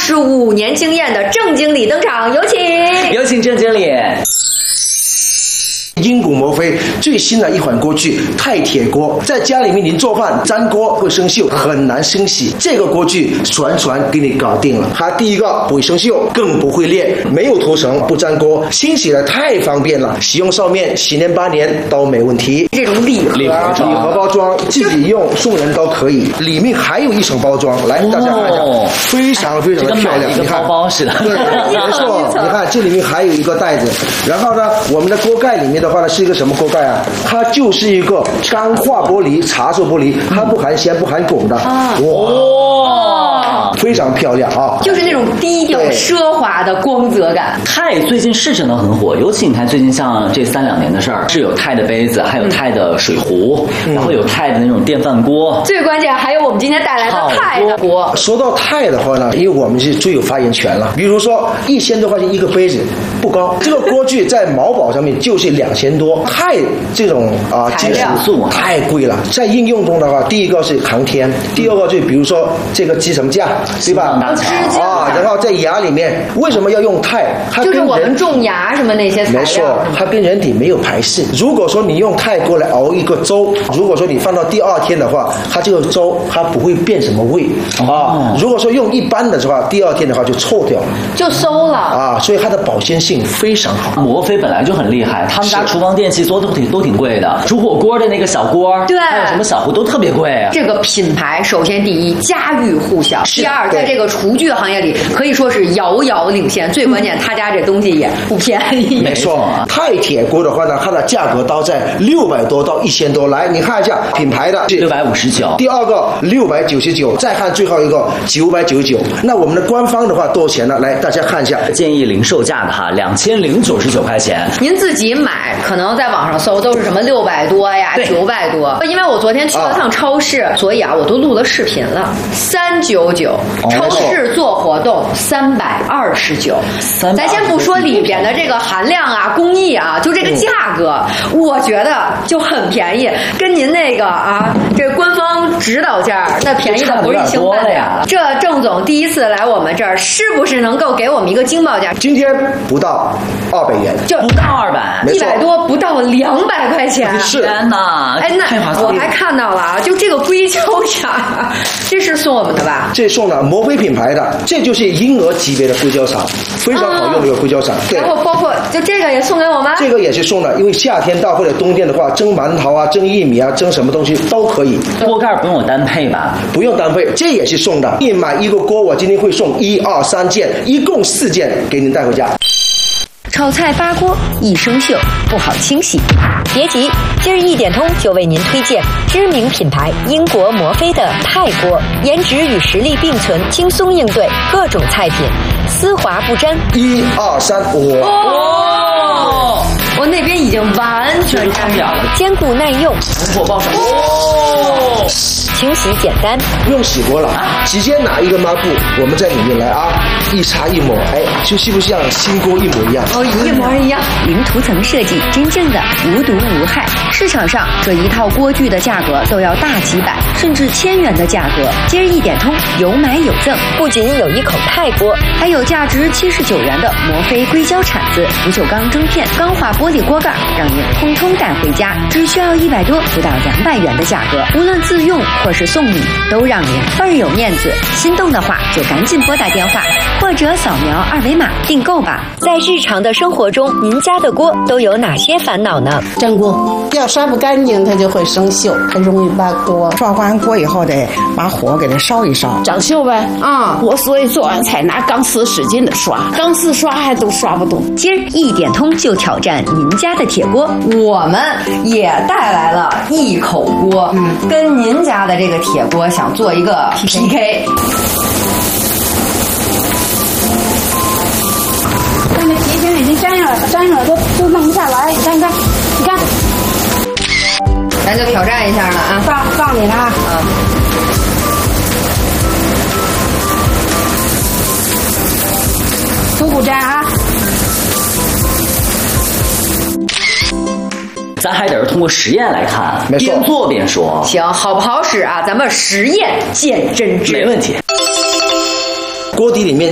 25年经验的郑经理登场，有请。 有请郑经理。 英古摩飞最新的一款锅具钛铁锅，在家里面您做饭粘锅会生锈，很难清洗。这个锅具传给你搞定了。它第一个不会生锈，更不会裂，没有涂层，不粘锅，清洗的太方便了，使用寿命10年8年都没问题。 这种礼盒包装自己用送人都可以，里面还有一层包装，来大家看一下，非常的漂亮， 一个包包似的。 对，没错，你看这里面还有一个袋子，然后呢，我们的锅盖里面的话呢是一个什么锅盖啊？它就是一个钢化玻璃、茶色玻璃，它不含氙不含汞的。哇，非常漂亮啊！ 就是那种低调奢华的光泽感。 钛最近是真的很火，尤其你看最近像这3、2年的事儿，是有钛的杯子，还有钛的水壶，然后有钛的那种电饭锅。 最关键还有我们今天带来的钛的锅。 说到钛的话呢，因为我们是最有发言权了。比如说1000多块钱一个杯子不高，这个锅具在某宝上面就是2000多。钛这种金属太贵了，在应用中的话，第一个是航天，第二个就比如说这个支撑架，对吧？然后在牙里面为什么要用钛？它就是我们种牙什么那些材料。 没错，它跟人体没有排斥。如果说你用钛锅来熬一个粥，如果说你放到第2天的话，它这个粥它不会变什么味如果说用一般的话，第2天的话就臭掉了， 就馊了所以它的保鲜性非常好。 摩飞本来就很厉害，他们家厨房电器做的都挺贵的，煮火锅的那个小锅， 对， 还有什么小壶都特别贵啊。 这个品牌首先第一家喻户晓，第二在这个厨具行业里可以说是遥遥领先。最关键，他家这东西也不便宜。 没错，钛铁锅的话呢，它的价格都在600多到1000多。来，你看一下品牌的 659， 第二个699，再看最后一个999。那我们的官方的话多少钱呢？来，大家看一下， 建议零售价的哈，2099块钱。 您自己买，可能在网上搜都是什么600多呀、900多。因为我昨天去了趟超市，所以我都录了视频了。399，超市做活动329。咱先不说里边的这个含量工艺就这个价格，我觉得就很便宜，跟您那个这官方指导价那便宜的不是一星半点了。这郑总第一次来我们这儿，是不是能够给我们一个惊报价？ 今天不到200元， 就不到200，100 多不到200块钱。 是， 天哪！ 那我还看到了就这个硅胶铲，这是送我们的吧？ 这送的摩飞品牌的，这就是婴儿级别的硅胶铲，非常好用的一个硅胶铲。对， 然后包括就这个也送给我们， 这个也是送的，因为夏天到或者冬天的话，蒸馒头蒸玉米蒸什么东西都可以。 锅盖不用我单配吧？ 不用单配，这也是送的。你买一个锅，我今天会送1、2、3件，一共4件给您带回家。 炒菜发锅易生锈，不好清洗。别急，今儿一点通就为您推荐知名品牌英国摩飞的钛锅，颜值与实力并存，轻松应对各种菜品，丝滑不沾。 1、2、3， 我那边已经完全沾掉了，坚固耐用， 火爆手。 清洗简单， 不用洗锅了直接拿一个抹布，我们在里面来一擦一抹，就是不是像新锅一模一样？ 一模一样。零涂层设计，真正的无毒无害。市场上这一套锅具的价格都要大几百甚至1000元的价格，今儿一点通有买有赠，不仅有一口钛锅，还有价值79元的摩飞硅胶铲子、不锈钢蒸片、钢化玻璃锅盖，让您通通带回家，只需要100多不到200元的价格，无论自用或是送礼，都让您倍儿有面子。心动的话就赶紧拨打电话或者扫描2维码订购吧。在日常的生活中，您家的锅都有哪些烦恼呢？ 粘锅要刷不干净，它就会生锈，很容易扒锅。 刷完锅以后得把火给它烧一烧， 长锈呗。我所以做完菜拿钢丝使劲的刷，钢丝刷还都刷不动。 今儿一点通就挑战您家的铁锅，我们也带来了一口锅，跟您家的这个铁锅想做一个 PK。 看那皮筋已经粘上了，都弄不下来。你看， 咱就挑战一下了放你了初步粘咱还得是通过实验来看， 没错， 边做边说。 行，好不好使咱们实验见真知。 没问题。 锅底里面